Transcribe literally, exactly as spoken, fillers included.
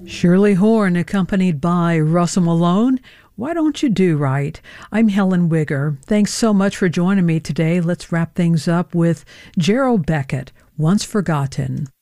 Shirley Horn, accompanied by Russell Malone. Why don't you do right? I'm Helen Wigger. Thanks so much for joining me today. Let's wrap things up with Gerald Beckett, Once Forgotten.